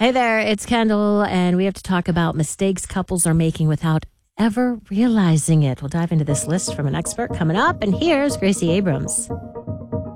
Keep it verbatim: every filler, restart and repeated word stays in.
Hey there, it's Kendall, and we have to talk about mistakes couples are making without ever realizing it. We'll dive into this list from an expert coming up, and here's Gracie Abrams.